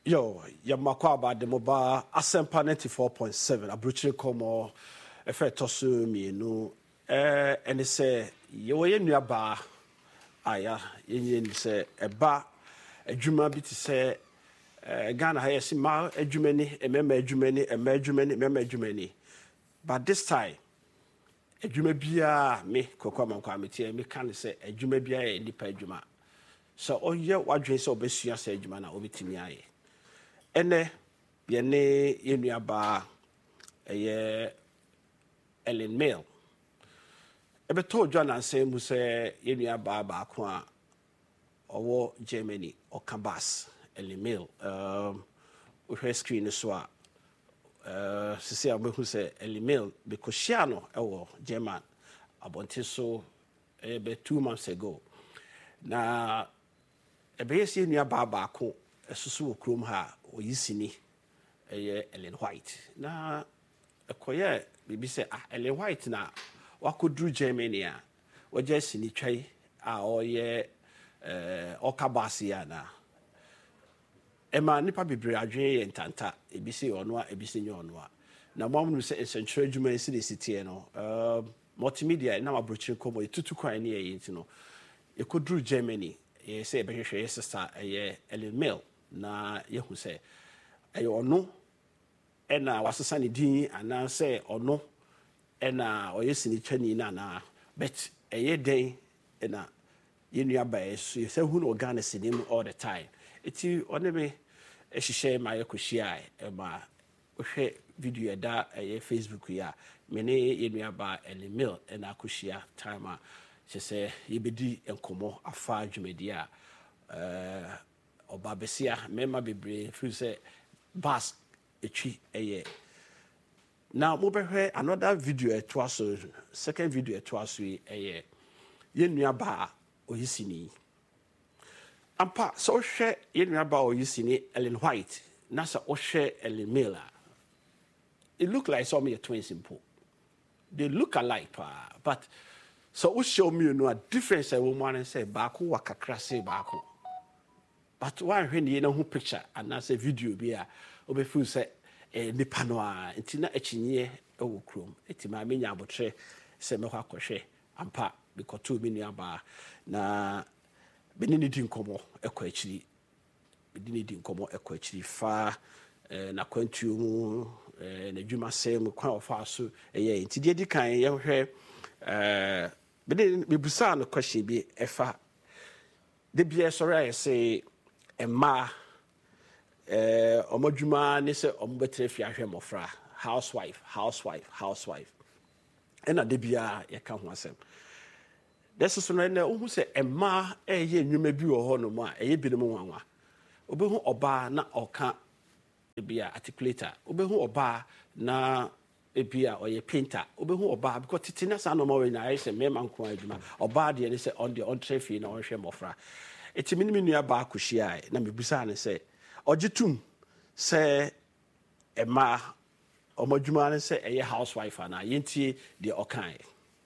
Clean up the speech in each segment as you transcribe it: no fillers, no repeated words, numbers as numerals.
Yo, Yamakwa about the mobile Asempa 94.7, Abruchiri Komo, Tosu Mienu, and they say, you in your bar, aya, yin say, a bar, a juma bit to say, Ghana has a ma, a jumeni, a memajumeni. But this time, a jumabia, me, Kokoma Kwamiti, me can say, a jumabia, and the juma. So, oh, yeah, what dress or bessia say, Jumana, Obitimiae. Ene yene yenua ba Ellen Mail ebeto John ansem mu se yenua ba ko a owo Germany Okabas Ellen Mail we screen so a sisi abehu se Ellen Mail because share no ewo German abonte so be 2 months ago na ebeyesi yenua ba ko esusu okrom ha oyisini Ellen White na ekoye bibi se Ellen White na wakodru Germany a waje sini twai a oye okabasi ya na ema nipa bebre adwen ye ntanta ebisi ono a ebisi nye ono a na momnu se essential adwuma esi de sitie no multimedia na mabrochire komo etutu kwan ne ye ntino ekodru Germany ye se ebehwehwe ye sister Ellen Mail na yehu se ono ena wasesa ne din ana se ono ena oyesini twani na but den ena yenua ba so se hu no Ghana sinim all the time eti oneme ehihye ma yekohia ma ohwe video da Facebook ya mene yenua ba Ellen Mail ena akohia time a se yebedi enkomo afa adwumadi a oba besia mema bebre fi se bas etwi now mo behwe another video etwaso second video etwaso yenua ba oyisini ampa so hwe yenua ba oyisini Ellen White na sa ohwe Ellen Mail it look like some of your twins simple they look alike but so show me no a difference a woman and say baako wakakra say baako but one when you know who picture and na say video bi a obefu say nipa no a ntina achinye ewo krom eti ma menya abotre se me kwa kohwe ampa bikoto mi nua ba na benini di nkomo ekọ achiri benini di nkomo ekọ achiri fa na kwantuo mu na dwuma sem kwa ofa so nti de di kan ye hwɛ benini bibusa no question bi efa de bia sori aye say emma omadwuma ne se ombetre fi ahwe mofra housewife ena de bia ye ka ho asem deso no na ohu se emma eye nnwuma bi wo ho no mu a eye bi no mu wanwa obehu oba na oka bia articulator obehu oba na ebia oye painter obehu oba because titina sa no mo we na aye se mema nko adwuma oba de ne se on the on trefi na ohwe mofra eti minimi nua ba akohia na mebusa ne se ogitum se emma omadwuma ne se eye housewife na yentie de okan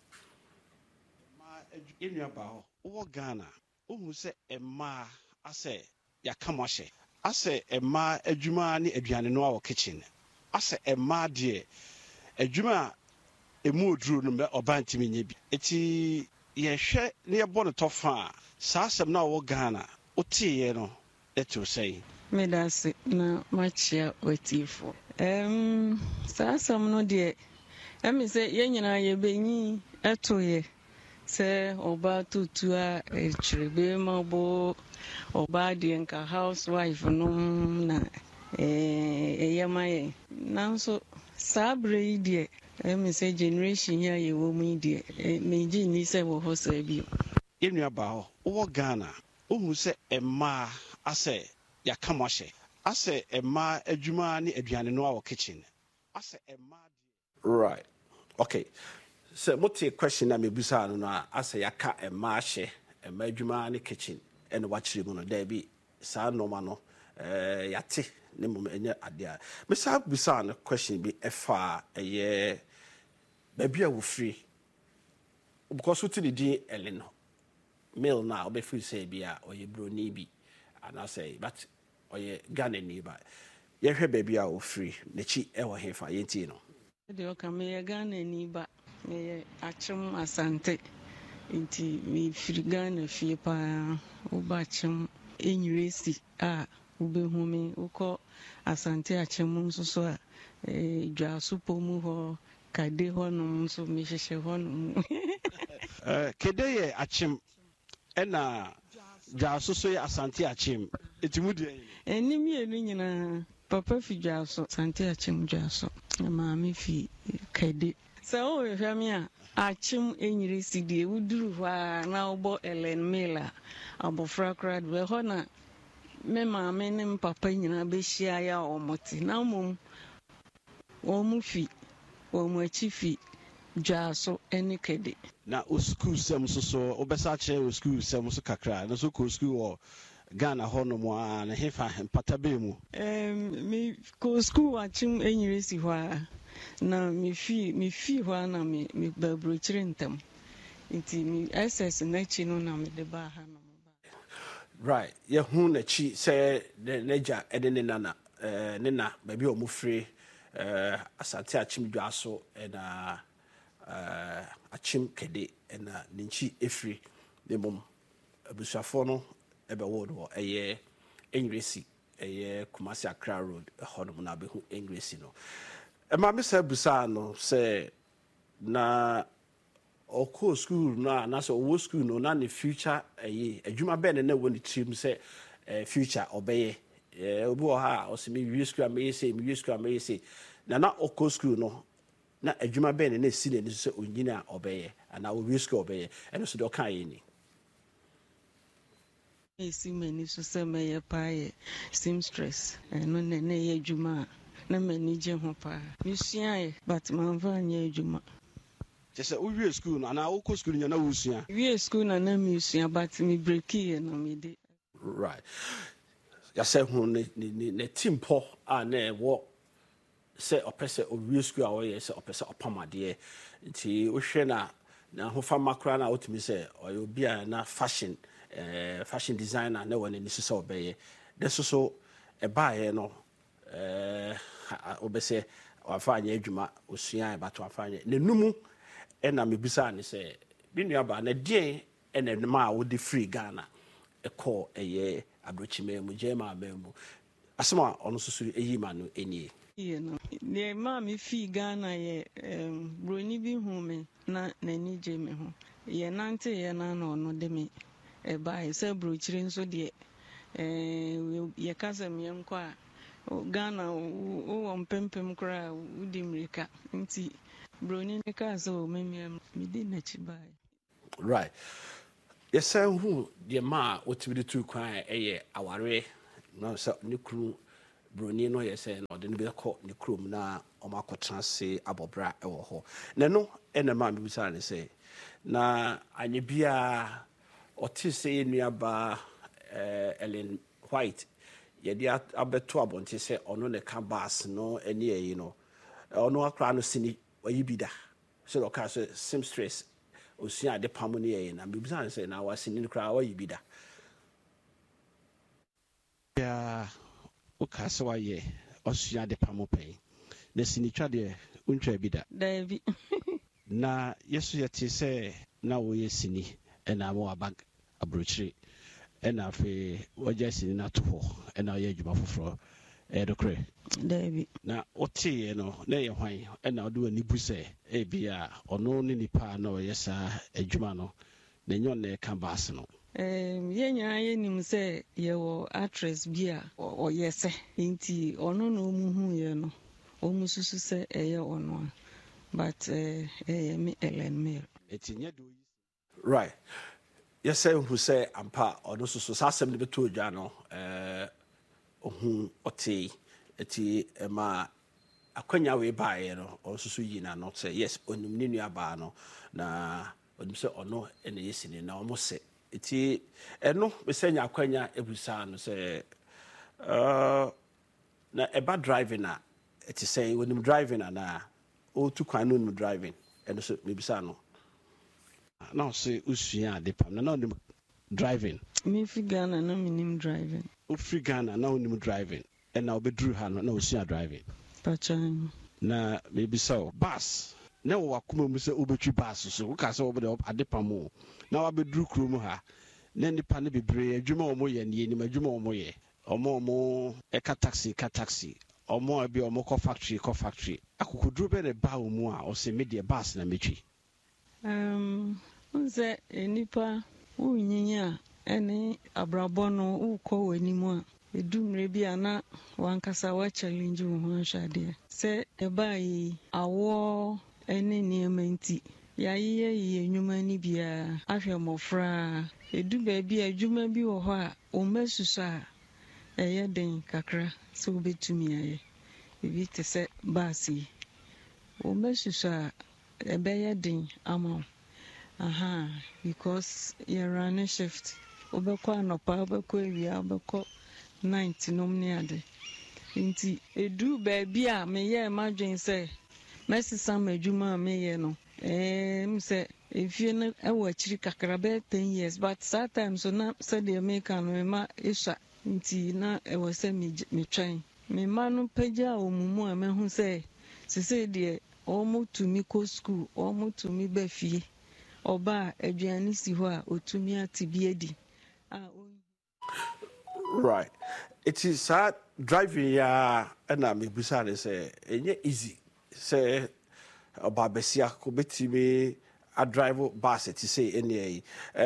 ma enua ba ho wo Ghana ohu se emma ase yakamahye ase emma adwuma ne aduane no a kitchen ase emma de adwuma emu oduru no me obantimi nya bi eti yehwe ne yebo no tofa saa asem na wo Ghana otiye no eto say medase na machia otifo saa asem no de emi se yenyina ye benyi etoye se oba tutu a echirebe mabo oba de nka housewife no na eyamaye nanso sabre de emi se generation ya ye wo mu de meji ni se wo ho sa bi yenua ba ho wo Ghana ohu se emma ase yakamahye ase emma adwuma ne aduane no a kitchen ase emma right okay so mote question na mebusa no ase yaka emma hye emma adwuma ne kitchen and watchiri mu no there be sa normal no yate ne mom enye ade a me sa busa no question bi efa eye ba bia wo free because what did di Ellen Mail now be free say bia or ye broni bi and I say but ɔyɛ Ghana ni ba yɛhwɛ baabi a ofiri n'akyi ɛwɔ hefa yɛntie no deɛ ɔka meyɛ Ghana ni ba meyɛ Akyem Asante nti mefiri Ghana fie paa woba Akyem enyire si a wobɛhu me wokɔ Asante Akyem nso so a dwaso pomu hɔ kade hɔ nom nso mehyehyɛ hɔ nom kede yɛ Akyem ɛna dwaso so yɛ Asante Akyem etimu deɛ ɛni mmienu nyinaa papa fi dwaso Asante Akyem dwaso maame fi kade sɛ wohwehwɛ me a Akyem enyire si deɛ woduru hɔ a na wobɔ Ellen Mill a abɔfra koraa de hɔ na me maame ne me papa nyinaa bɛhyia yɛ a ɔmote na mmom wɔn fi wɔn akyi fi dwaso ne kade na o school sɛm so wobɛsa kyerɛ o school sɛm so kakra na so kɔ school wɔ Ghana hɔ nom a na hefa mpata bɛɛ mu me kɔ school Akyem enyire si hɔ a na me fi hɔ a na me baaburokyire ntam nti me SS n'akyi no na me de ba ha no right yɛhu n'akyi sɛ n'agya ɛde ne nana ne na baabi a ɔmo firi Asante Akyem dwaso ɛna Akyem kade ɛna ne nkyi efiri ne mom abusuafoɔ no ɛbɛwɔ no ɛyɛ Engresi ɛyɛ Kumasi Accra Road ɛhɔ nom na bɛhu Engresi no ɛma me sɛ busa no sɛ na ɔkɔ school no a na sɛ ɔwɔ school no na ne future ɛyɛ adwuma bɛn na wɔ ne tirim sɛ future ɔbɛyɛ obi wɔ ha a ɔsɛ me wie school a mɛyɛ sɛ na ɔkɔ school no na adwuma bɛn na esi n'ani sɛ onyina a ɔbɛyɛ ana ɔwie school ɔbɛyɛ ɛno so deɛ ɔka yɛ ni esi m'ani so sɛ mɛyɛ paa yɛ seamstress ɛno na ɛyɛ adwuma a na m'ani gye ho paa mesuaeɛ but mamfa anyɛ adwuma kyɛ sɛ wowie school no anaa wokɔ school no na wosua wie school na mesua but me breakiɛ na mede right yɛsɛ hu ne team pɔ a na ɛwɔ sɛ ɔpɛ sɛ owie school a ɔyɛ sɛ ɔpɛ sɛ ɔpam adeɛ nti wohwɛ na ahofama koraa na wotumi sɛ ɔyɛ obi a na fashion designer na wɔ n'ani sɛ ɔbɛyɛ de so ɛbaeɛ no wobɛsɛ wafa anyɛ adwuma osua ɛbato wafa anyɛ n'anum ɛna mebisa ne sɛ bi nuaba na deɛn ɛna ma a wode free Ghana ɛkɔ ɛyɛ abrɔkyima mu gyema mu asɛm a ɔno nso so ɛyi ma no ɛnie ne ma me fi Ghana yɛ broni bi hu me na n'ani gye me ho yɛ nante yɛ na ɔno de me ɛbae sɛ brokyire nso deɛ yɛka sɛ meɛnkɔ a Ghana wowɔ mpempem koraa wodi mmirika nti broni ne kaa sɛ ɔmamia medi n'akyi bae right yɛsɛ hu deɛ ma a wotumi de tu kwan a ɛyɛ aware na sɛ ne kuru broni no yɛ sɛ na ɔde no bɛkɔ ne kurom na ɔma akɔtena se abɔbra ɛwɔ hɔ na no ɛna ma mebisa ne sɛ na anyɛ biaa ɔte sɛ yɛ nuabaa Ellen White yɛde abɛto abɔnte sɛ ɔno ne ka baas no ɛne ɛyi no ɔno akora no sini wayi bi da sɛ ɔka sɛ seamstress osua ade pam ne ɛyi na mebisa ne sɛ na wasini no koraa wayi bi da ya woka sɛ wayɛ ɔsua ade pam pɛn na sinitwa deɛ wontwa bi da daabi na yɛso yɛte sɛ na woyɛ sini ɛna ma waba aburokyire ɛna afei wagya sini no ato hɔ ɛna woyɛ adwuma foforɔ ɛyɛdokorɛ daabi na woteeɛ no na ɛyɛ hwan ɛna wode w'ani bu sɛ ɛbi a ɔno ne nipa a na ɔyɛ saa adwuma no na ɛnyɛ ɔna ɛka baase no yɛn nyinaa yɛnim sɛ yɛwɔ actress bi a ɔyɛ sɛ nti ɔno na ɔmu huiɛ no ɔmu susu sɛ ɛyɛ ɔno a but ɛyɛ me Ellen Mill right yɛsɛ hu sɛ ampa ɔno nso so saa asɛm no bɛtɔ odwa no ɔhu ɔtee ɛti ɛma akwanya wei baeɛ no ɔno nso so yi na no sɛ yes ɔnim ne nuabaa no na ɔnim sɛ ɔno ɛna yɛ sini na ɔmo sɛ ɛti ɛno bɛsɛ nya akwanya abusaa no sɛ na ɛba driving a ɛte sɛ wɔnim driving anaa ɔtu kwan no nim driving ɛno so mebisa no na ɔsɛ usua ade pam na ɔnim driving me fi Ghana na menim driving free Ghana now nim driving and now be drew hand no see driving Pachan. na maybe so bus na wo akoma mu se obetwi bus so wo ka se wo be adepa mu na wa be drew krom ha na nipa ne bebre adwuma omo ye ne nim adwuma omo ye omo eka taxi omo abi omo ko factory akokoduro be ne ba omu a o se media bus na metwi unze nipa unyinya ene abrabọ no ukọ wanimu a edumre bi ana wankasa wa challenge wo ho ahwade se ebai awo ene niamanti yayiye enwuma ni bia ahwe mofra edu ba bi adwuma bi wo ho a o masusu a eye den kakra se obetumi aye ebi te se basi o masusu a ebeye den ama because you run a shift obekọ anopa obekọ ewia obekọ night nom ne ade nti edu ba bi a meye madwen se mesisa madwuma meye no mse efie na ewa chiri kakra be 10 years but sometimes so na se de make no ma isha nti na ewa se me twen me ma no pagya omumu a mehu se de omutumi ko school omutumi ba fie oba aduane si ho a otumi atibiedi right it is sad driving ya na me busa ne say enye easy say oba besia ko betimi a drive bus ti say ene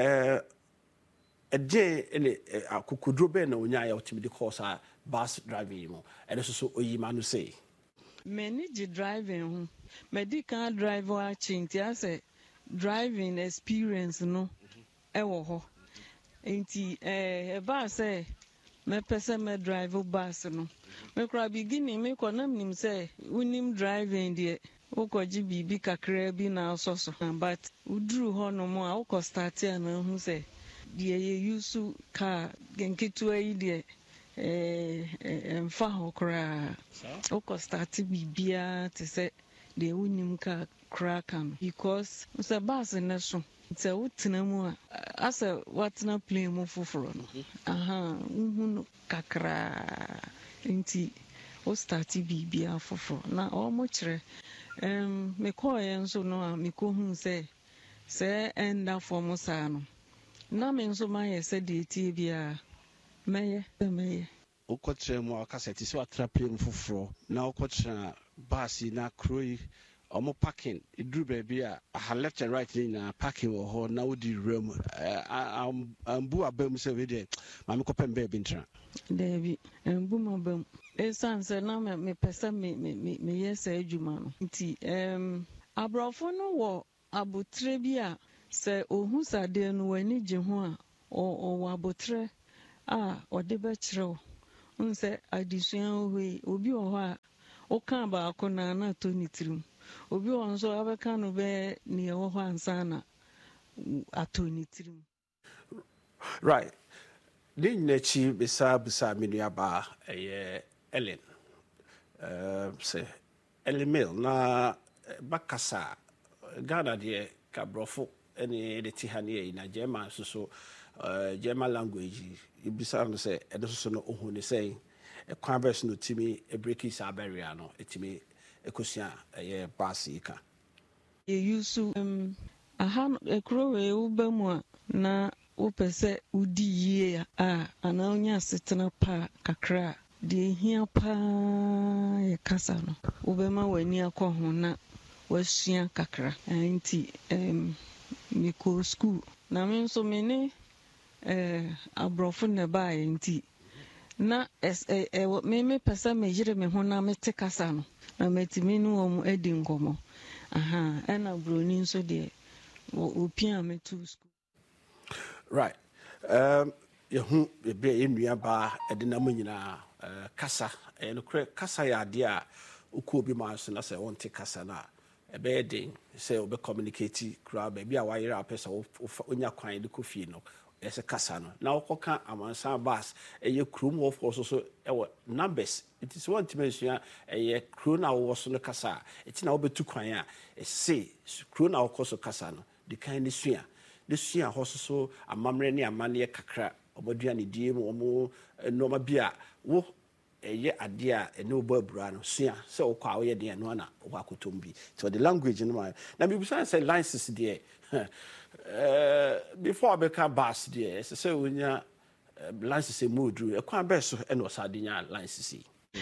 eje ene akokodro be na onya ya otimi de course bus driving mo ene so oyima no say manage driving ho medical driver a chinti ase driving experience no ewo ho enti ba say me pese me drive bus no me kra beginning me ko nam nim say unim driving de ukoji bibi kakra bi na asoso but uduru ho no mo a uko start ya na hu say de ye use car genketu ayi de emfa ho kra uko start bibia te say de unim ka crackam because so bus na so it's a wutena mu a asa watena play mu foforo no no kakra nti o start bibia foforo na o mo kire me call yen so no a me ko hu say enda for mo sa no na me nso ma ye se de tie bia meye ukotre mu akaseti so atra play mu foforo na ukotre bus na kroi omo parking idru baby a left and right na parking wo ho na wodi room ambu abam se we de ma me kopem baby ntra Devi ambu mabam esanse na me pesa me yes adwuma no nti abrofo no wo abotre bi a se ohun sade no wani gye ho a o abotre a ode be kirew nse adisuan ohi obi wo ho a o kan ba akona na to nitrim obi onzo abeka no be ne wo ho ansana atonitirim right din nechi bisa minuaba Ellen say Elimil na bakasa Ghana de kabrofo ene de tihane na German so German language ibisa no say edo so no ohun ne say ekwan verse no timi e break is aberia no etimi ekosia basika ye yusu aha ekro we ubamu na upese udi yie a ana onya setena pa kakra de hia pa ye kasa no ubema wani akọ na wasua kakra anti miko school na me nso me ne abrofo ne ba anti na me pesa me yire me ho na me te kasa no na metimi no om edi ngomo ena broni nso de opia me to school right yehu ebe enua ba edina manyina kasa no kasa ya de a uko bi ma so na se won te kasa na ebe den se obe communicate kra ba bi a wayere apesa onya kwan de kofie no ese kasa no na okoka amansan bus eye krom wo for so ewo numbers it is one dimension eye kro na wo so no kasa eti na obetu kwan a ese kro na wo so kasa no de kan ni sua de sua ho so amamre ne amane kakra omoduane die mu omo noma bia wo eye ade a ene obo abura no sua se wo kwa wo ye de no na wo akotom bi so the language no ma na me bisa say license de before beka bus de se wonya license modu e kwa be so ene osadinya license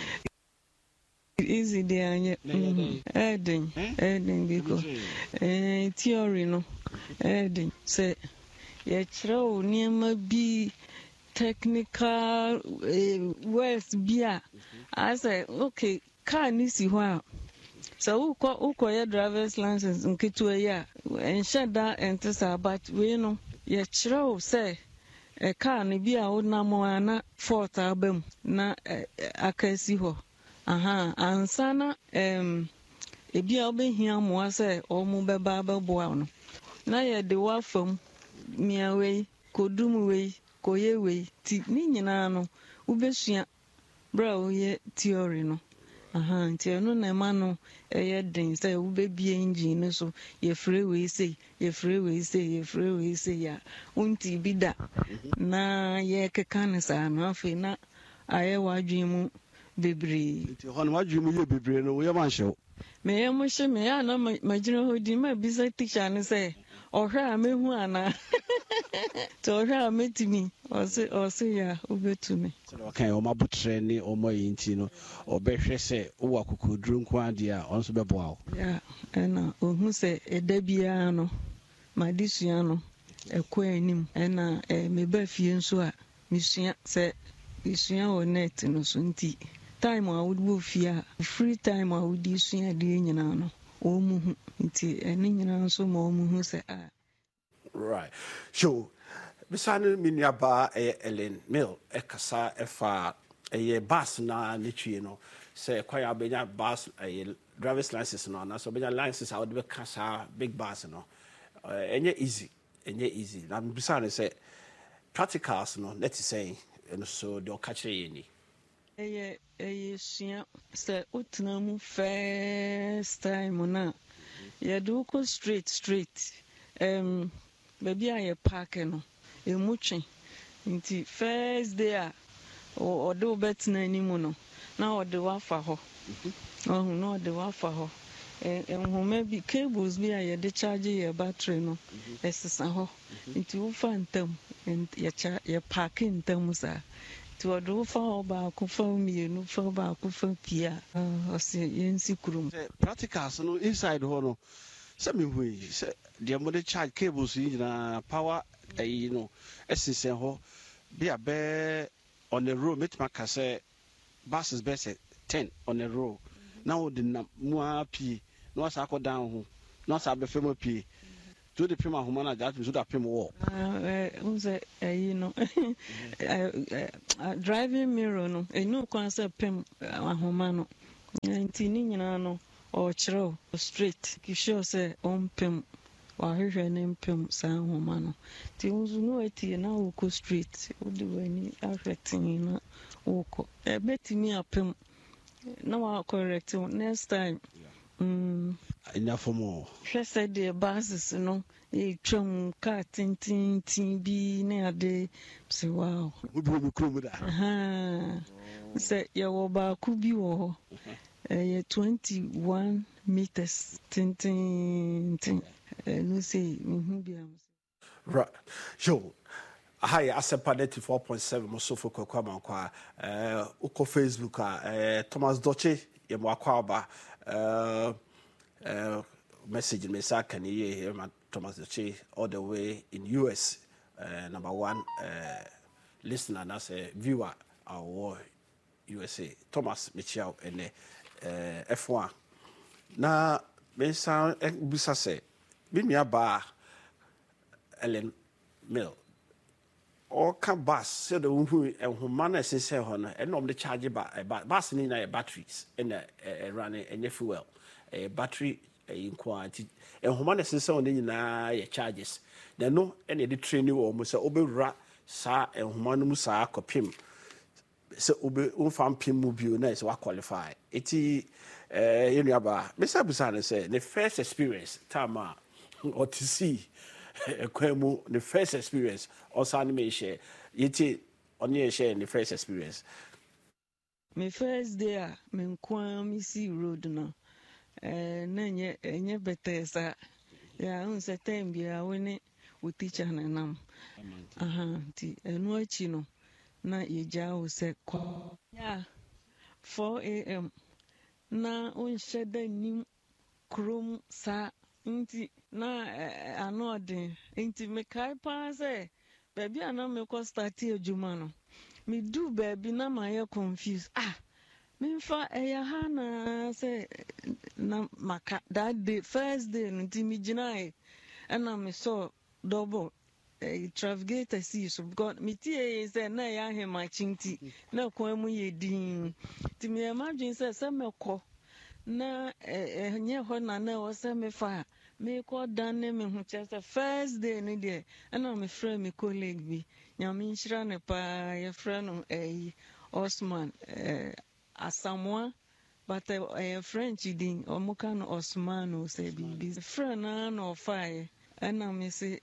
easy dey anye Eden because theory no Eden say ye chiro niema bi technical words bia I say okay car ni si ho a so uko your driver's license nketu ya ensure that entesa but we no ye chiro say a car ni bia wonamo ana fault abam na akasi ho ansana ebia obehia mo ase omo beba beboa no na ye de wa fam miawe kodum we koyewe ti ni nyina no ubesua bra oye theory no nti eno na ma no eye den say ubebie engine no so ye freeway say ya unti bida na ye keka ne sa no afi na aye wadwemu bebre nti hono wadwemu ye bebre no we man hyew me ye mo hye me ya na magina hodi ma bisa teacher ne say ohwe a mehu ana to ohwe a metimi ose ya ubetumi so okay o mabutre ni o moyi nti no obehwe se wo akokoduru nko ade a onso beboa ya ena ohu se edabia no madisua no ekọ anim ena meba fie nso a misua se isua o net no so nti time a would fia free time a would isua de nyina no o muhu nti eni nyina so ma o muhu se right so bisane miniaba Ellen Mill ekasa efa bus na netwie no se kwaya benya bus driver's license no na so benya license a would be kasa big bus no enye easy na bisane se practicals no let's say and so the okachire yeni sua se utnamu first time na ye do ko straight baby aye park no emutwe nti first day a o do betina nimu no na o de wafa ho no de wafa ho enhome bi cables bi aye de charge your battery no esesa ho nti wo fa ntam ye park ntam sa to do fa oba ko fa mienu fa ba ko fa pia o se yensi kurum practicals no inside ho no se me hui se de mo de charge cables yi na power you know essense ho be on the road met maka say buses be say 10 on the road now the mu api no asa ko down ho no asa be fem api to the prima ho na that so that prima wo unse you know driving mirror no enu kwan say pem ahoma no nti ni nyina no o chiro straight ki sure say on pem wa hwehwe ne mpem sa ahoma no ti unzu no eti na wo ko straight wo de wani affecting na wo ko betimi apem na wa correct next time enough for more she said the buses no twam car tintin bi na ade say wow wo bi wo krom da say ya wo ba ku bi wo 21 meters tintin no say biam right so hi asepa 94.7 mo so for kwa mankwa uko Facebook Thomas Doche ye mo akwa ba message me sa kan ye Thomas Doche all the way in US number 1 listener na say viewer our USA Thomas Michel ene F1 na me sa bisa say bi mi aba Ellen Mill or can bus so the who and na sense ho no enom the charge bus ni na batteries and running and fuel battery in quantity and humana sense on na your charges na no and the training wo mo say obewura sa and humana mu sa akopim so unfam pim mu bio na is wa qualify eti you know aba me say busa na say the first experience time or to see the first experience also animation Yeti on your share in the first experience. My first day, me nkwa me see road no. Na enye better sa. Ya unse time bia we teacher na nam. Ti enu achi no na yeja wo se kwa. Ya 4 a.m. na unhye da nim krom sa nti na anodin nti me kai pa se baby ana me ko start adwuma no me do baby na ma ye confused me fa eya ha na se na maka that day first day nti me gina na me saw double travigator see so because me tie say na ya he ma chinti na kwan mu ye din ti me imagine say me ko na nye ho na na wo say me fa me ko dan ne me hu chese first day ni de na me friend me colleague bi nyame nshira ne pa ye friend no Osman Asamoah but French din omuka no Osman o say bi friend na no fa na me say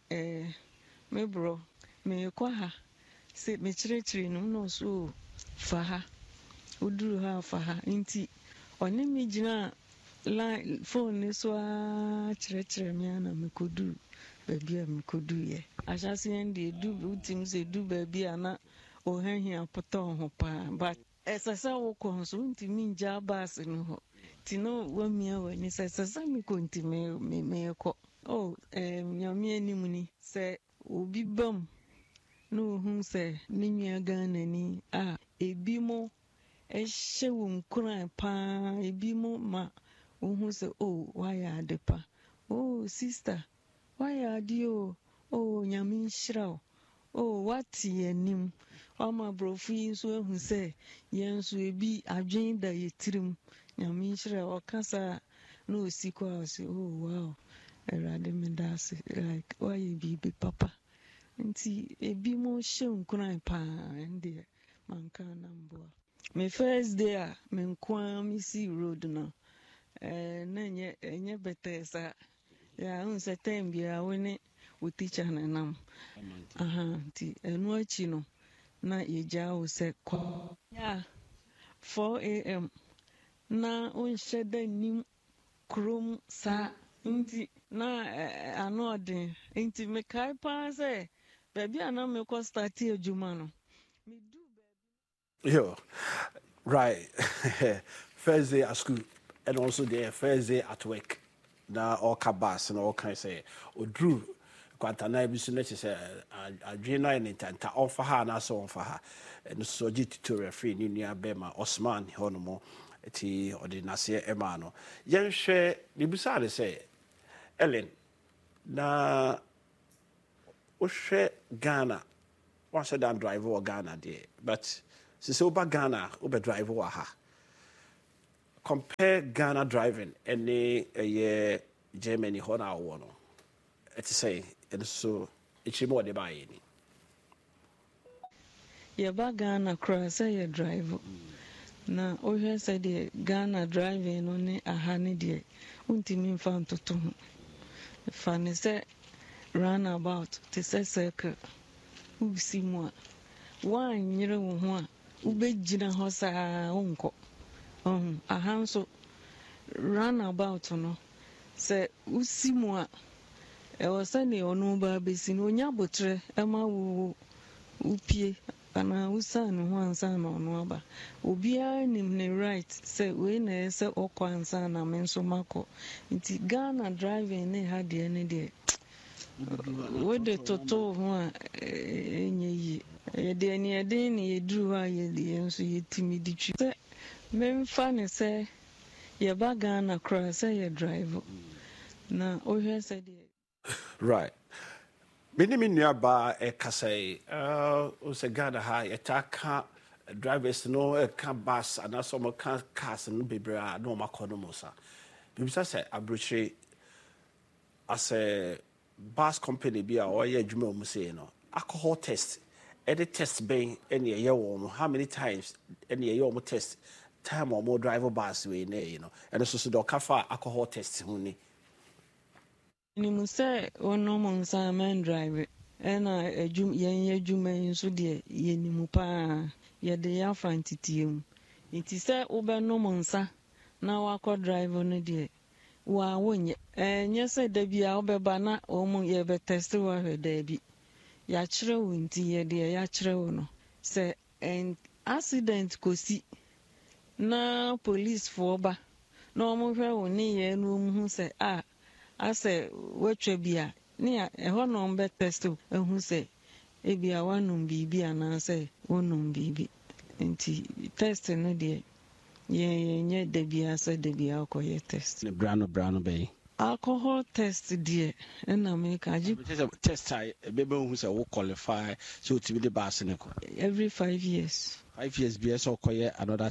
me bro me ko ha say me chire no so fa ha uduru ha fa ha nti oni mi gina line phone ni so a chire me ana me kodu baby a me kodu ye ashasi ndi du utim se du baby ana o hanhia poto ho pa but esasa wo ko so nti mi nja bas no ho ti no wa mia wa ni sasa mi ko nti me ko nyame anim ni se obi bam no hu se ni nua Ghana ni ebi mo ehye wo nkran pa ebi mo ma wo hu se why ade pa sister why ade nyame nhyira wati anim ama brofi so ehu se yen so ebi adwen da yetirim nyame nhyira okasa na osiko ase wow erade me dase like why be papa nti ebi mo hye nkran pa ndi manka na mboa. My first day, me nkwa me see road no. Na enye better sa. Ya unse time bia we teacher na nam. Ti enu achi no na yeja wo se kwa. Ya 4 a.m. na unhye da nim krom sa nti na anodin nti me kai pa se baby ana me ko start adwuma no. Me do Yo, right. First day at school, and also the first day at work. Now all cabas and all kinds say, Drew, Quantana business say, Adrena and Tanta offer her and so on for her. And so tutorial free Ninia Bema, Osman, Honomo, Eti, or the Nasir Emano. Young share the beside say, Ellen, na Ushe Ghana, once a damn driver or Ghana, dear, but. So over Ghana, over drive over ha. Compare Ghana driving and a Germany hona one. It's say and so it's more the buy any. Yaba Ghana cross a drive. Na ohe said the Ghana driving only a honey dear. Untimin found to two. Fanny said run about to say circle. Who see more? One year one. Ubejina ho saa onko ahanso run about no se usimu a ewosane onu ba besi no nya botre ema wo upie ana usanu ho ansa na onu aba obi anim ne right se we na se okwa ansa na menso mako nti Ghana driving ne ha de ne de we de toto ho enye yi yede ani ede ni yedru ha yede enso yetimi ditwi se memfa ne se ye ba Ghana cross ye drive na ohwe se de Right. Many nearby a Casay, was a Ghana high attack drivers no a can bus and also more cars and bibra no maconomosa. Bibsa said a as a bus company be or ye jumo museno. Alcohol test. Any test being any year warm, how many times any year more test time or more driver bus way, you know, and also do kafa alcohol test. ni musa ono monsa man drive ɛna yɛn adwuma yi nso deɛ yɛnim paa yɛde yɛafa nteteɛ mu nti sɛ wobɛnom nsa na wakɔ drive no deɛ wonyɛ ɛnyɛ sɛ da bi a wobɛba na yɛbɛtɛste wahwɛ daabi yɛakyerɛ wo nti yɛdeɛ yɛakyerɛ wo no sɛ accident kɔsi na policefoɔ ba na ɔmohwɛ wo ne yɛ no ɔmu hu sɛ asɛ woatwa bi a ne ɛhɔ na ɔmbɛtɛste ahu sɛ ebi a woanom biribi anaasɛ wonom biribi nti test no deɛ yɛnyɛ da biara sɛ da biara wokɔyɛ test ne brano bɛyi alcohol test deɛ ɛna meka gye test a ɛbɛbɛhu sɛ wo qualify sɛ wotumi de baase ne kɔ every 5 years 5 years biara sɛ wokɔyɛ another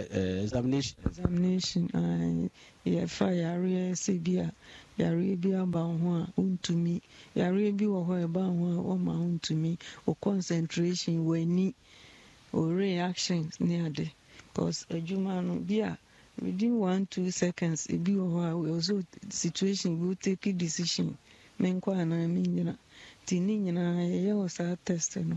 examination yɛfa yareɛ sɛ bi a yareɛ bi aba wo ho a wontumi yareɛ bi wɔ hɔ ɛba wo ho a wɔma wontumi wo concentration w'ani wo reactions ne ade because adwuma no bi a within 1-2 seconds ebi wɔ hɔ a also situation bi take decision menkɔ anaa menyina nti ne nyinaa yɛyɛ wɔ saa test no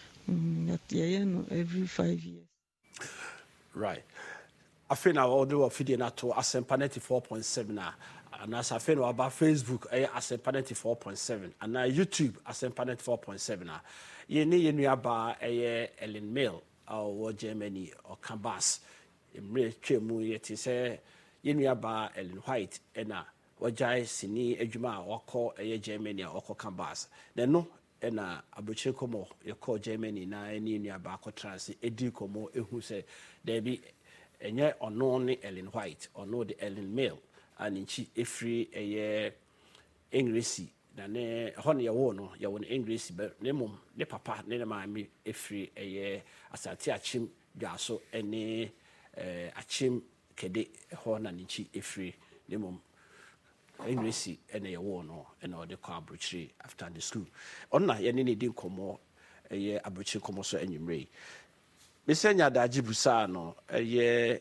yɛyɛ no every 5 years. Right. Afei na wɔde wɔ fidie no ato Asɛmpa 94.7 a anaasɛ afei na wɔaba Facebook ɛyɛ Asɛmpa 94.7 anaa YouTube Asɛmpa 94.7 a yɛne yɛn nuabaa ɛyɛ Ellen Mail a ɔwɔ Germany ɔka bas mmerɛ twa mu yɛte sɛ yɛn nuabaa Ellen White ɛna wɔgyae sini adwuma a wɔkɔ ɛyɛ Germany a ɔkɔka bas na no ɛna aburokyire kɔmɔ yɛkɔ Germany na ɛne nuabaa akɔtena ase ɛdi kɔmɔ ɛhu sɛ daabi ɛnyɛ ɔno ne Ellen White ɔno de Ellen Mail a ne nkyi ɛfiri ɛyɛ Englisi na ne hɔ ne yɛwɔ no yɛwɔ no Englisi bɛ ne mmom ne papa ne ne maame ɛfiri ɛyɛ Asante Akyem Dwaso ɛne Akyem Kede hɔ na ne nkyi ɛfiri ne mmom Englisi ɛna yɛwɔ no ɛna ɔde kɔ aburokyire after the school ɔno na yɛne ne di nkɔmmɔ ɛyɛ aburokyire nkɔmmɔ so anwummerɛ yi mesɛ nya adagye busaa no ɛyɛ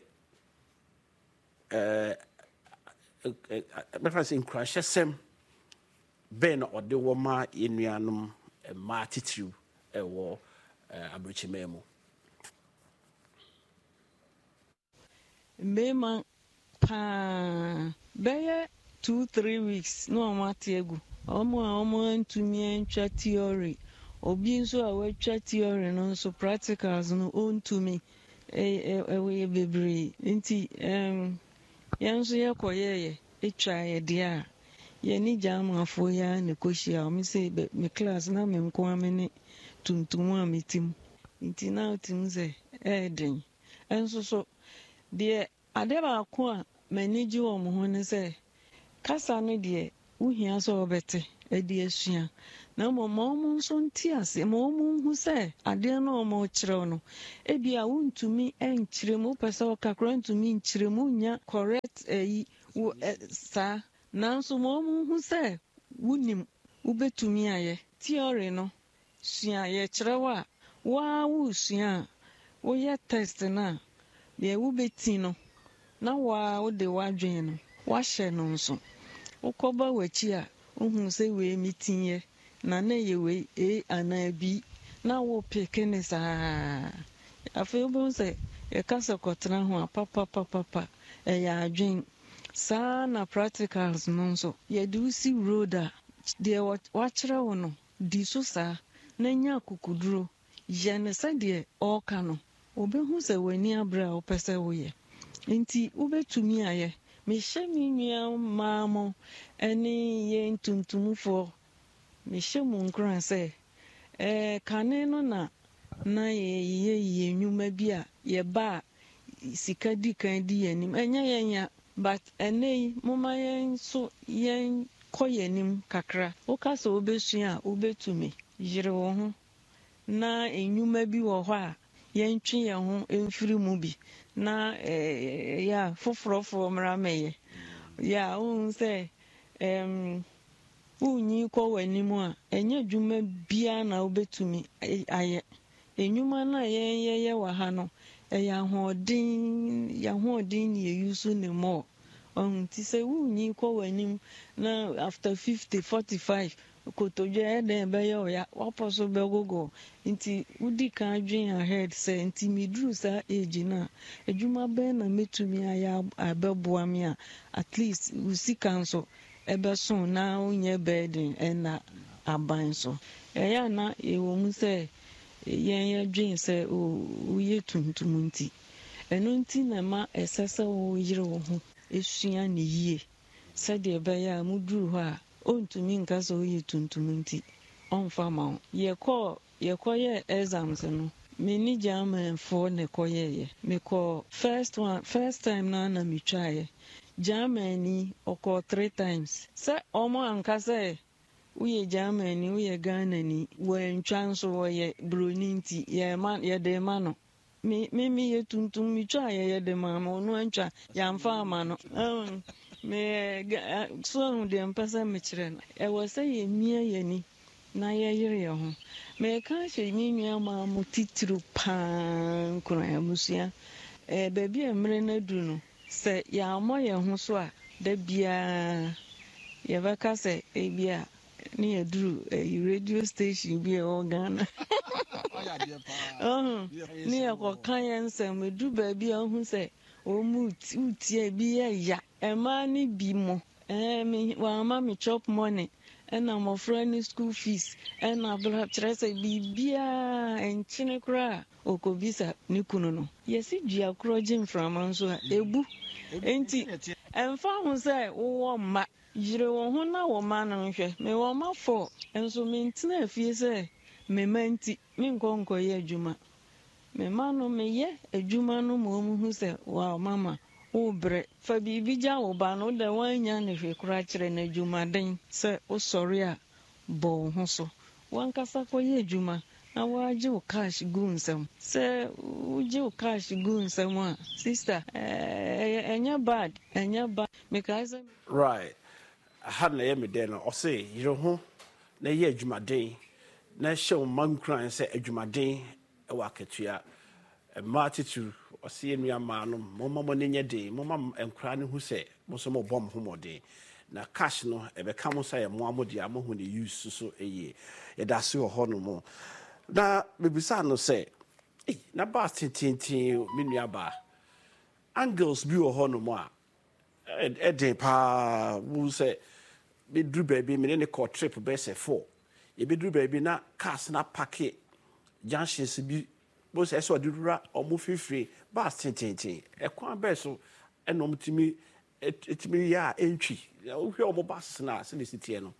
mɛfa sɛ nkurahyɛsɛm bɛn na ɔde wɔ ma yɛnnuanom mmaa titiriw ɛwɔ aburokyire mu mmarima paa bɛyɛ 2-3 weeks na ɔmo ate egu ɔmo antumi antwa theory obi nso a watwa theory no nso practicals no ɔntumi ɛwɔ bebree nti yɛn nso yɛkɔyɛɛ ɛtwa yɛdeɛ a yɛne gyamafoɔ yɛ a ne kɔhyia ɔmo sɛ me class na me nko a me ne tuntum a metim nti na otim sɛ ɛɛden ɛnso so deɛ ade baako a m'ani gye wɔ mo ho ne sɛ kasa no deɛ wohia sɛ wɔbɛte ɛde asua na mmom ma ɔmo nso nte ase ma ɔmo nhu sɛ adeɛ no ɔmo kyerɛw no ebi a wontumi nkyerɛ mu wopɛ sɛ ɔkakora ntumi nkyerɛ mu nya correct saa nanso ma ɔmo nhu sɛ wonim wobɛtumi ayɛ theory no sua yɛkyerɛw a woa wosua a woyɛ test no a deɛ wobɛti no na wode w'adwene no wahyɛ no nso wokɔba w'akyi a wohu sɛ wei metinyɛ na yɛ wei anaa bi na wopeke ne saa afei wobɛhu sɛ yɛka sɛ kɔtena ho a papapapapa ɛyɛ adwen saa na practicals no nso yɛde wosi road a deɛ wakyerɛ wo no di so saa na nya akokuduro yɛ ne sɛdeɛ ɔɔka no wobɛhu sɛ w'ani aberɛ a wopɛ sɛ woyɛ nti wobɛtumi ayɛ mehyɛ me nua mmaa mo ne yɛn tuntumfoɔ mehyɛ mu nkora sɛ kane no na yɛyɛ nnwuma bi a yɛba a sika di kan di yɛnim ɛnyɛ yɛnya but ɛnɛ yi moma yɛn so yɛn kɔ yɛnim kakra woka sɛ wobɛsua a wobɛtumi yere wo ho na nnwuma bi wɔ hɔ a yɛntwe yɛn ho mfiri mu bi na ya foforɔfoɔ mmara mɛyɛ ya wohu sɛ wonyi kɔ w'anim a ɛnyɛ dwuma biara na wobɛtumi ayɛ nnwuma no a yɛyɛ wɔ ha no ɛyɛ ahoɔden ne yɛyu so ne mmɔɔ nti sɛ wonyi kɔ w'anim na after 50-45 kotodwe den be yo ya waposo be gogo nti udi kan adwen ahead say nti midru sa age na adwuma be na metumi aya abeboa me a at least usika so ebe so na onye burden na aban so ya na ewo mu say yen adwen say o ye tuntum nti eno nti na ma esese wo yire wo ho esua ne yie sade be ya mudru ho a ontumi nka so ye tuntum nti onfa ma ye exams no me ni German for ne koye me ko first time na me try Germany oko 3 times say omo anka say uye Germany uye Ghana ni wen chanso ye broni nti ye de ma no me ye tuntum me try ye de ma no antwa ya mfa ma no me so de mpasa me kire na e wo say ye mia ye ni na ye yire ye ho me ka hye mi nua ma mo titiru pan kuna ya musia baby emre na du no se ya mo ye ho so a da bia ye ba ka se bia ni eduru radio station bi e Ghana ni e ko kan ye nsem edu baby ohun se o mu utie bi ya ema ni bi mo me wa ma me chop money na my friend school fees na bla trese bibia enchine kra okobisa ni kunu no yesi dua kro jim from anso a ebu enti emfa hu say wo ma jire wo hu na wo ma no hwe me wo ma fo enso me ntina afie say me manti me nkonko ye adwuma me ma no me ye adwuma no mo mu hu say wow mama ubre fa bibi ja wo ba no da wanya ne hwe kura kire na adwuma den se o sori a bo ho so wankasa ko ye adwuma na waje o cash gu nsam se uje o cash gu nsam a sister enya bad because right had na ye me den o say yiro ho na ye adwuma den na hye man kran se adwuma den e wa ketua Martitu or see me a man, Mamma Monia day, Mamma and crying who say, Mosomo bomb homode. Na cash no, ever come say a Moamodia, when they use so a year. A dasu or honomo. Na Bibisano say, na bastin tintin, miniaba. Angles be or honomoa. Ede pa, who say, be drew baby, me any court trip, best 4. Ye be drew baby na cast na packet. Junctions be. Bo se so adura omo fifiri ba tintintin e kwa be so enom timi etimi ya entwi wo hwe omo bas na se ne sitie no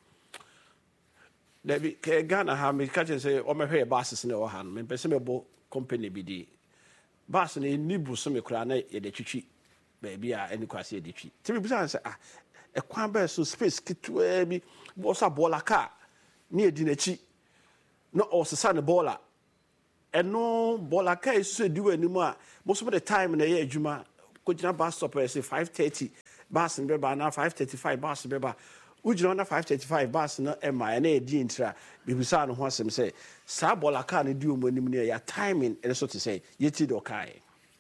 da bi ke Ghana ha me ka se o me hwe bas ne o ha no me pese me bo company bi di bas ne ni bu so me kura na ye de twitwi ba bia eni kwase ye de twi timi bi san se e kwa be so space kitwa bi bo sa bola ka ni edi na chi no o se sa ne bola eno bola kai so di wanimu a most of the time na ye adwuma ko gina bus stop say 5:30 bus be ba na 5:35 bus be ba ugina na 5:35 bus na e ma na e di intra bibisa no ho asem say sa bola kai na di omanim na ya timing and so to say yeti do kai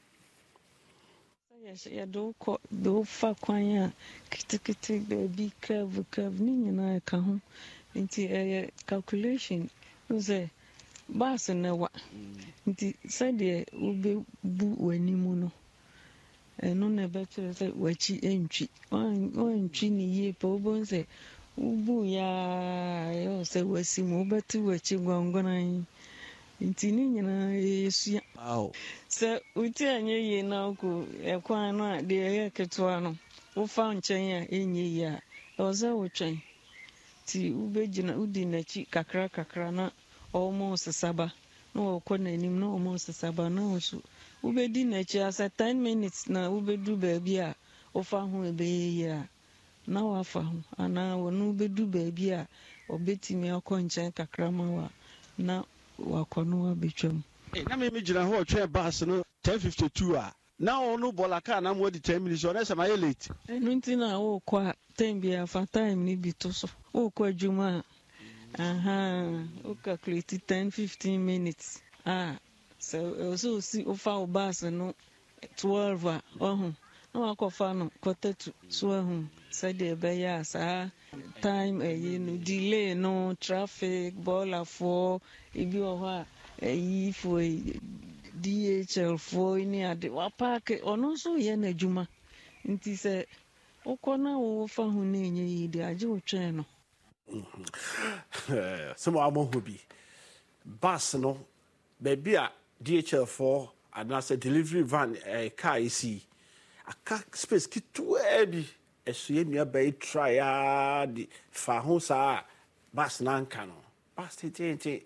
yes ya do fa kwanya kitikiti baby curve ni nyina ka ho nti calculation say bas na wa nti sade ube bu wanimu no eno na betere se wachi entwi ontwi ni ye po bonse ubu ya yo se wasimu betu wachi gwangonan nti ni nyina yesu wow se uti anye ye na ku ekwan no de ye ketwa no wo fa nchen ya enye ya o se wo twen ti ube gina udi na chi kakra na almost saba no okona nim no almost saba na so ubedi na chi asa 10 minutes na ubedu baabi a ofa ho ebe ya na wafa ho ana wonu ubedu baabi a obetimi akonchen kakrama wa na wakono abetwam na me gina ho twa bus no 10:52 a na onu bola ka na mo di 10 minutes o na se ma ye late enu ntina wo kwa time bi afa time ni bi to so wo kwa adwuma o calculate 10-15 minutes so see over bus no 12 no akofa no quarter to 12 said the be ya sa time no delay no traffic baller for ibi oho a for DHL for ni ade wa park ono so ye na adwuma nti se ukona wo fa hu na enye yi de age wo twen no some amo hobi bus no baby a DHL for and as a delivery van car isi aka space kitu bi esuye nua bai try a di fa ho sa bus nanka no bus tete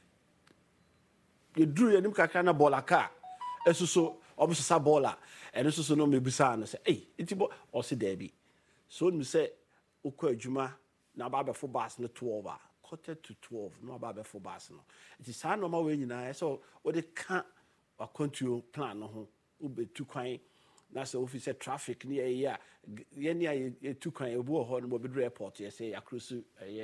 ye duru ye nim kakra na bola car esuso obusisa bola eno suso no mebusa no say iti bo o se there bi so nu say ukọ adwuma na ba be fo bus no 12 quarter to 12 no ba be fo bus no iti sa no ma we nyina so wo de ka wa control plan no ho ubetu kwan na say officer traffic ni ye ni ye tu kwan ebu ho no be do airport ye say across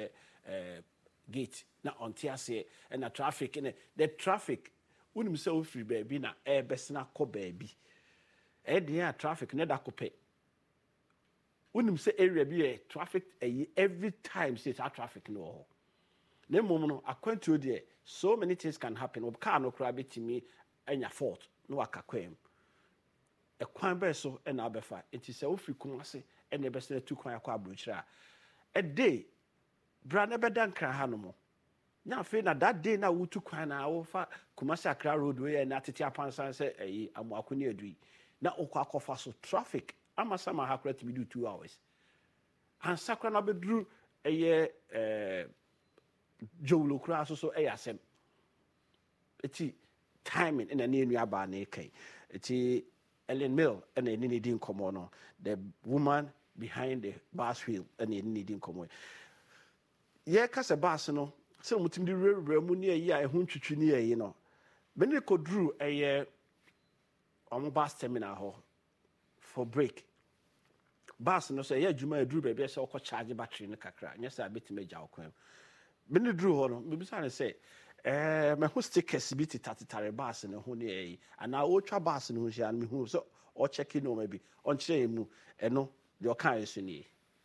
gate na on tiase and na traffic in the traffic unim say ofiri baby na besna ko baby dia traffic na da kope unim say area bi traffic every time say traffic no na mom no akwantu de so many things can happen ob car no kra betimi anya fault no akakwam e kwan be so na abefa enti say ofiri kumase na besna tu kwan akwa abrochira a day bra na beda nkra ha no mo na fe na that day na wutu kwan na wo fa Kumasi Accra road we na tete apansan say amuakoni adui na okwa akofa so traffic amasama ha kra to be do 2 hours and sakra na bedru jowlo kra so asem eti timing in anu aba na kai eti Ellen Mill and any din komo no the woman behind the bus wheel and any din komo ye kase bus no se mutim di rewre mu ne yi a ehun twitwi ne yi no me ne kodru omo bus terminal ho for break bus no say ye adwuma adru be be se okọ charge battery ne kakra nya say abetima gya okwan me ne dru ho no me bisa ne say me ho stickers bi titatare bus ne ho ne yi ana o twa bus ne ho hia me hu so o check no ma bi on kire mu eno de o kan yeso ni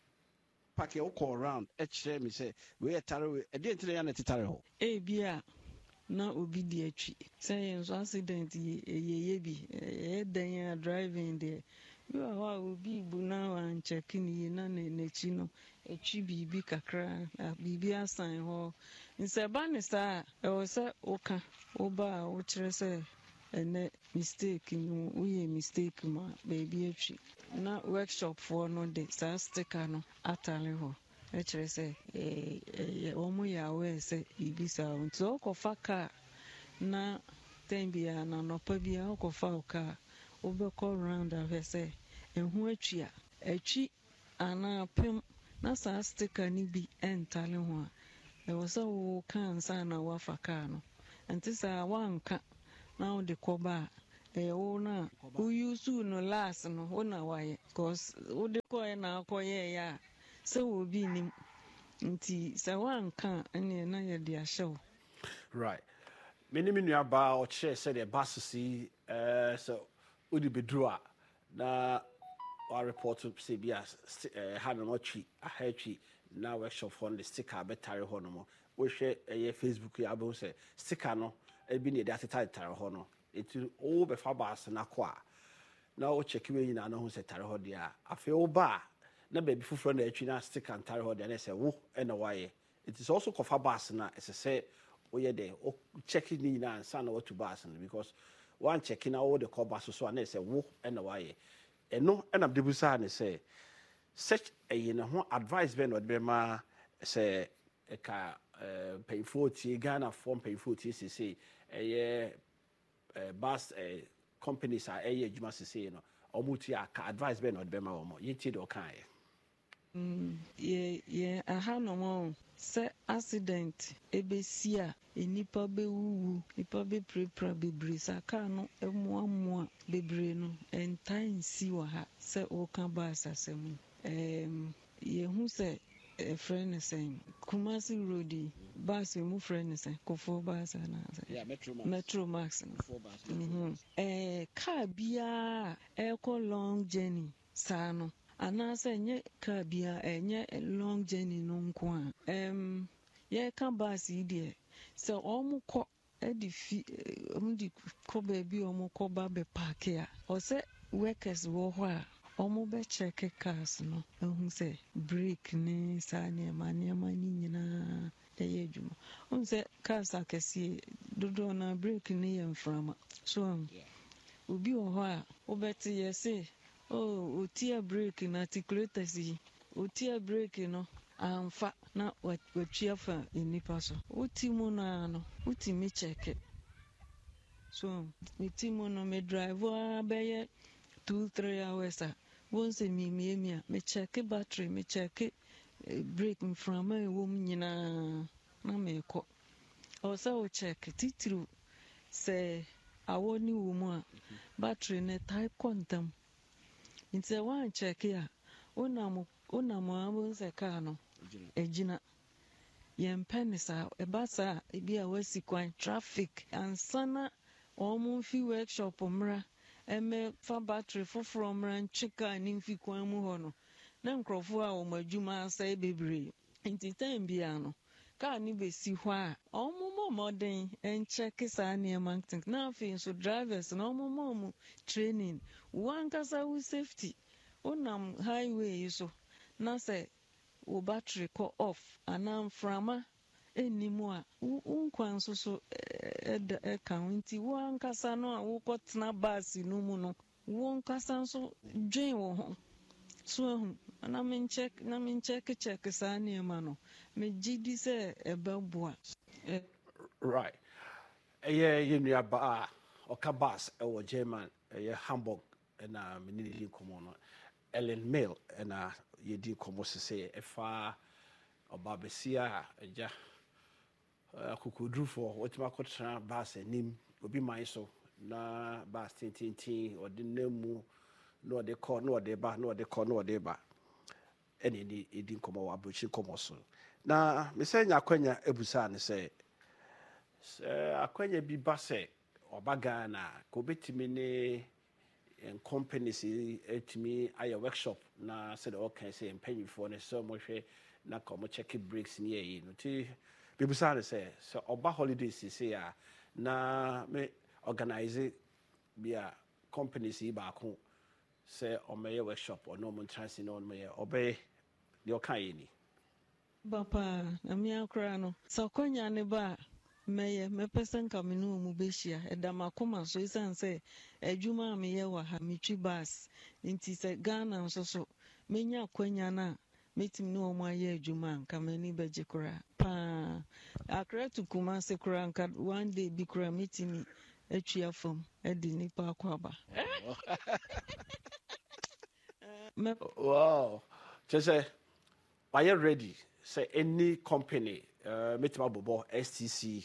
pack your call around kire me say we tare we e dey ntire ya na titare ho bia na obi di atwi say enso accident ye bi dan driving there you are obi bu na wan check ni na nechi no atwi bibi kakra bibi asan ho nse ba ne sa e wo se oka oba o kire se ene mistake ni uye mistake ma baby atwi na workshop for no de sa sticker no atale ho e kire se omo ya we se ibisa nto okofa ka na tembia na nopa bia okofa oka obekọ round afese ehu atwi ana pem na sa sticker ni bi entale ho e wo so wo kan sa na wafa ka no enti sa wanka na wo de koba wo na who use no last no wo na waye cause wo de ko na akoye ya se wo bi ni nti sa wanka ene na ye de ahyew right many aba o che say the bus see so odi bedru na wa report to CBS hanamotwi ahatwi na workshop for the sticker betare ho no mo wo hwe Facebook ya bo say sticker no ebi ne de atare ho no eti o be fa bus na kwa na o check we nyina no ho say tare ho de a afi o ba na baby fufuro na atwi na sticker tare ho de na say wo na waye it is also kofa bus na say we dey o check ni na ansa na what to bus because one checking out the call bus so na say wo na waye eno na debusa na say such a ho advice be no de ma say ka pay 40 Ghana form pay 40 say bus companies are adwuma say no omuti aka advice be no de ma omo yiti do kan ye aha no mo se accident ebesi a enipa be wuwu nipa be prepra bebre saka no emuamua bebre no entan si wa ha se o kan ba asasem ye hu se friend sen Kumasi road bus mu friend sen kofo bus na yeah metro max car bia e ko long journey sa no anaasɛ ɛnyɛ car bia ɛnyɛ long journey no nko a yɛka bus yi deɛ sɛ ɔmo kɔ ɛde fi ɔmo de kɔ baabi ɔmo kɔ ba bɛ paake a ɔsɛ workers wɔ hɔ a ɔmo bɛ check cars no ɛhu sɛ brake ne saa nneɛma ne nyinaa ɛyɛ adwuma ɔmo sɛ cars akɛseɛ dodoɔ na brake ne yɛ mframa so obi wɔ hɔ a wobɛte yɛ se otia brake na articulators yi otia brake no amfa na watua fa nipa so woti mu no wotimi check so woti mu no me drive a bɛyɛ 2-3 hours a wonse mimi a me check battery me check brake mframa ɛwɔ mu nyinaa na mekɔ ɔsɛ wo check titiri sɛ awɔ ne wɔ mu a battery ne type kɔntam nti one check a onam abo sɛ car no egyina yɛmpɛ ne saa ɛba saa ebi a wasi kwan traffic ansana ɔmo fi workshop mmra ɛmɛ fa battery foforɔ mmra ntwe car ne mfi kwan mu hɔ no na nkurɔfoɔ a wɔn adwuma asɛe bebree nti time bia no car ne bɛsi hɔ a ɔmo mmɔden nkyɛke saa nneɛma nti na afei nso drivers na ɔmo training wankasa wo safety onam highway yi so na sɛ wo battery kɔ off anaa mframa ɛnnimu a wo nkwa nso so ɛka ho nti wo ankasa no a wokɔtena bus no mu no wo ankasa nso dwen wɔ ho so ahu na menkyɛke saa nneɛma no megye di sɛ ɛbɛboa right ɛyɛ yɛnnua ba a ɔka bus ɛwɔ German ɛyɛ Hamburg ɛna menene di nkɔmmɔ no Ellen Mail ɛna yɛdi nkɔmmɔ sɛ ɛfa ɔba bɛsia a agya akokodurufo wɔtumi akɔtena bus anim obi man so na bus tintintin ɔde namu na ɔde kɔ na ɔde ba na ɔde kɔ na ɔde ba ɛne ni yɛdi nkɔmmɔ wɔ aburokyi nkɔmmɔ so na mesɛ nya akwanya ebusa ne sɛ akwanya bi ba sɛ ɔba Ghana ka obɛtumi ne companies etimi ayɛ workshop na said okay say mpanyinfoɔ ne sɛ mo hwɛ na ka mo check breaks ne yɛ no ti bibusa ne sɛ ɔba holidays say a na me organize bia companies yi baako sɛ ɔmɛyɛ workshop ɔno mo transi na ɔno yɛ ɔbɛyɛ deɛ ɔka yɛ ni bapa na me akora no sɛ ɔkɔnya ne ba mepɛ sɛ nka me ne ɔmu bɛhyia ɛda makoma so ɛsiane sɛ adwuma a meyɛ wɔ ha metwi bus nti sɛ Ghana nso so menya akwanya no a mɛtumi ne ɔmu ayɛ adwuma a nka m'ani bɛgye koraa paa Accra to Kumasi koraa nka one day bi koraa mɛtumi atwia fam ɛde nipa akɔ aba wow kyɛ sɛ ready say any company metma bobo STC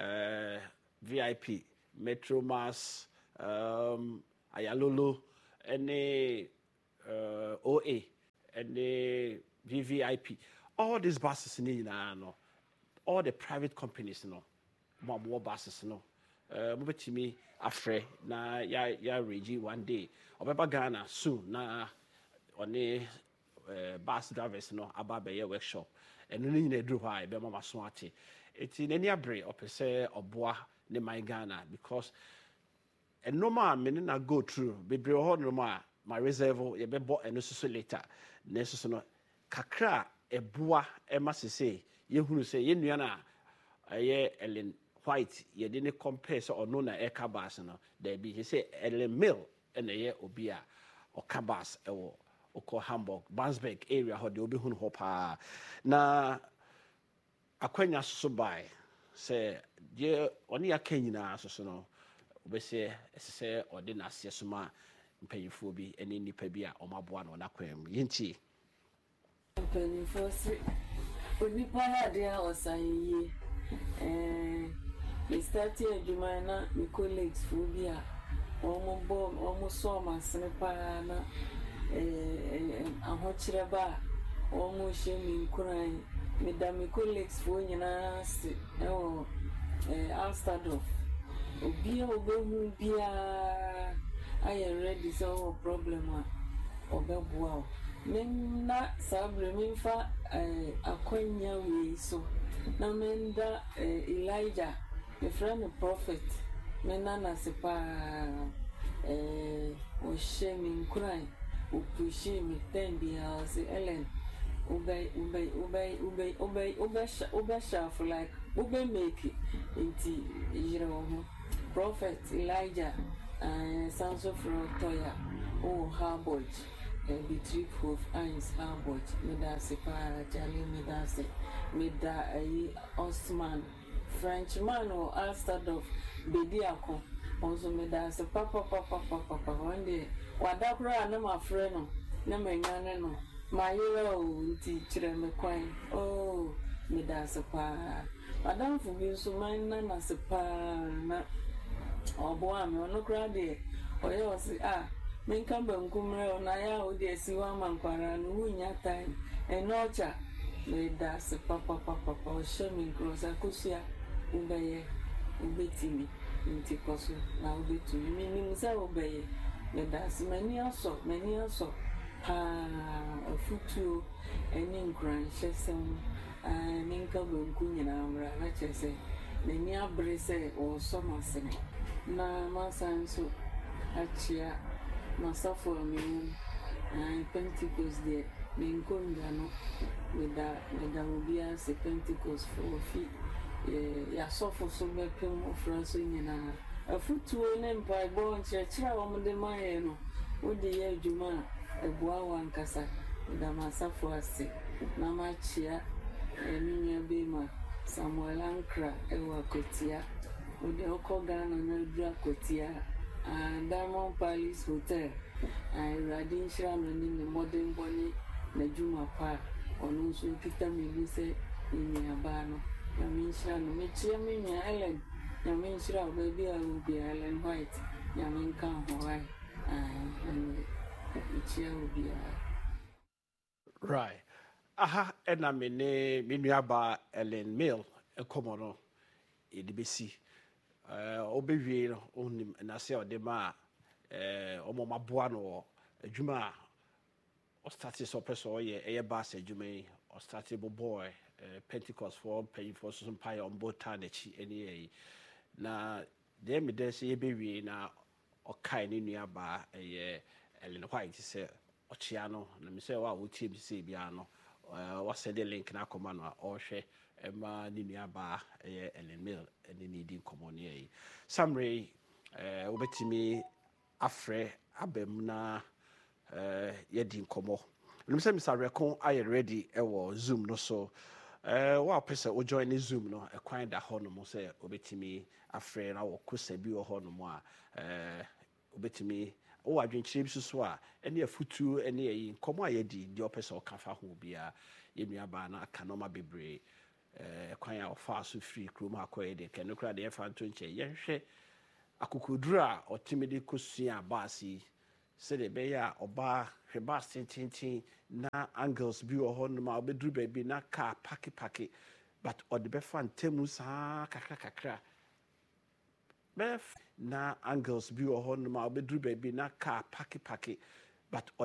VIP Metromas Ayalolo any OA any VVIP all these buses no all the private companies no more buses no mobetimi afre na ya regi one day obeba Ghana soon na one bus drivers no aba be workshop and no nyina dru hɔ a be mama so ate eti nani abre opese oboa ne my Ghana because a normal me na go through bebre hɔ normal my reserve ye be bo eno so later na so no kakra eboa ema sese ye hunu se ye nua na aye Ellen White ye de ne compare so ono na eka bus no there be he say Ellen Mill ena ye obi a oka bus ewo oko Hamburg Bansberg area ho de obi hunu ho pa na akwanya so by say je oni aka nyina so no obese se ode na ase so ma mpanyifo bi ene nipa bi a omaboa no na kwam yinti mpanyifo se onipa ha de a osanyi me start adwuma na me colleagues fo bi a omo so ma sene pa na ahokyere ba omo hye mi nkuran me da me colleagues fo nyina se Amsterdam obi obehu bia I am ready so problem a obeboa Menna sabre minfa akwanya we so na menda Elijah the friend prophet menna na sepa o shemi nkran o pushi mi tembia se Ellen obey sharp like obey make it into yiro prophet Elijah Sanso from Toya oh Harboard the trip of Ains Harboard Medase para Jali Medase Meda Osman Frenchman or Alstadov Bediako also Medase papa one day Wadabra no my friend no no my hero teacher me quine oh Medase pa Madame for being so mine nana sepa na or boy me no crowd or you say menka bankumre na ya o de siwa mankwara no hunya time enocha me da se papa o shemi cross akosia ubeye ubetimi nti koso na ubetumi minim se ubeye me da se mani aso afutu eni nkran hyesem menka bankunyina amra na chese nani abre se o so masene na masanso achia Masafo me Pentecost there Minkongano with the Rubia se Pentecost for fee ya sofo so be pem ofranso nyina afutuo ne mpa bo nkyerɛkyerɛ a wɔn de mayɛ no wode yɛ adwuma aboa wankasa da masafo ase na machia enua bema Samuel Ankra ewa Kotia wode okogana na dura Kotia Diamond Palace Hotel Radin Shram ni modern boni na Juma pa onu so kita mi se ni abano na mi shira no me chia me nya Ellen na mi shira baby a obi Ellen White na mi kan ho ai chia obi right aha ena me ne me nuaba Ellen Mill ekomono edibesi obewie no onim na se odema omomaboa no adwuma o started so person ye bass adwuma o started boy Pentecost for pay for some pie on both time echi eni na dem me dey say ye bewie na o kai ne nuaba Ellen White say ochia no na me say wa wo team say bia no wa send the link na koma no o hwe ema ni nuaba Ellen Mill eni ni di nkomoni yi samre obetimi afre abem na yedi nkomo nimse Mr. Rekon aye ready ewo Zoom no so wa pese o join Zoom no ekwan da ho no mo se obetimi afre na wo kosa bi wo ho no mo a obetimi o adwenkyere bi so a ene afutu ene yi nkomo ayedi di opese o kafa ho bia yenua ba na aka no ma bebre kwan a ofa so free krom akoye de kenokra de efa nto nche yenhwe akokodura otimide kosua baasi se de be ya oba hwe baas tintin na angles bi wo no ma obeduru ba bi na car paki but ode be fan temu sa kakra bef na angles bi wo no ma obeduru ba bi na car paki but